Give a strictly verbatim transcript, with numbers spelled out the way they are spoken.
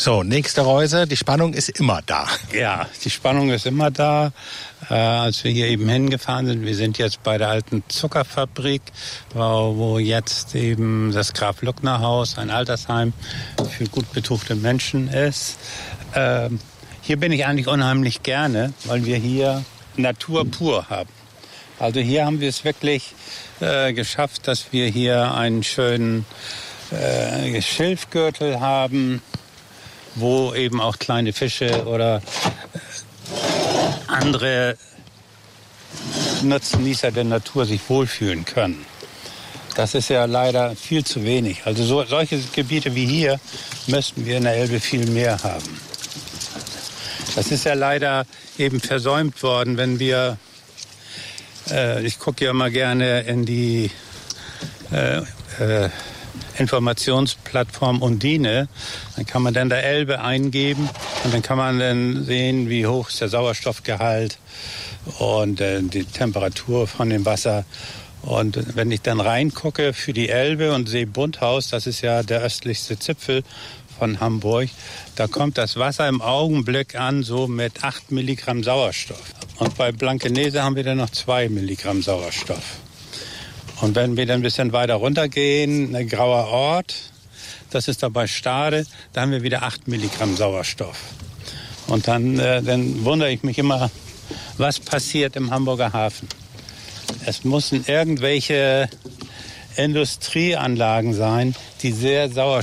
So, nächste Reuse, die Spannung ist immer da. Ja, die Spannung ist immer da. Äh, als wir hier eben hingefahren sind, wir sind jetzt bei der alten Zuckerfabrik, wo, wo jetzt eben das Graf-Luckner-Haus, ein Altersheim für gut betuchte Menschen ist. Äh, hier bin ich eigentlich unheimlich gerne, weil wir hier Natur pur haben. Also hier haben wir es wirklich äh, geschafft, dass wir hier einen schönen äh, Schilfgürtel haben, wo eben auch kleine Fische oder andere Nutznießer der Natur sich wohlfühlen können. Das ist ja leider viel zu wenig. Also so, solche Gebiete wie hier müssten wir in der Elbe viel mehr haben. Das ist ja leider eben versäumt worden, wenn wir, äh, ich gucke ja mal gerne in die äh, äh, Informationsplattform Undine, dann kann man dann der Elbe eingeben und dann kann man dann sehen, wie hoch ist der Sauerstoffgehalt und äh, die Temperatur von dem Wasser. Und wenn ich dann reingucke für die Elbe und sehe Bunthaus, das ist ja der östlichste Zipfel von Hamburg, da kommt das Wasser im Augenblick an, so mit acht Milligramm Sauerstoff. Und bei Blankenese haben wir dann noch zwei Milligramm Sauerstoff. Und wenn wir dann ein bisschen weiter runtergehen, ein grauer Ort, das ist da bei Stade, da haben wir wieder acht Milligramm Sauerstoff. Und dann, äh, dann wundere ich mich immer, was passiert im Hamburger Hafen. Es müssen irgendwelche Industrieanlagen sein, die sehr sauerstoff